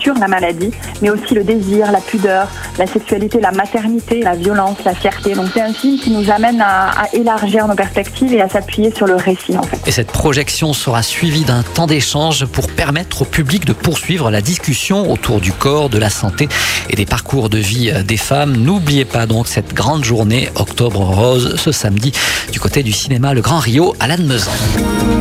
sur la maladie, mais aussi le désir, la pudeur, la sexualité, la maternité, la violence, la fierté. Donc c'est un film qui nous amène à élargir nos perspectives et à s'appuyer sur le récit en fait. Et cette projection sera suivie d'un temps d'échange pour permettre au public de poursuivre la discussion autour du corps, de la santé et des parcours de vie des femmes. N'oubliez pas donc cette grande journée Octobre Rose ce samedi du côté du cinéma Le Grand Rio à Lannemezan.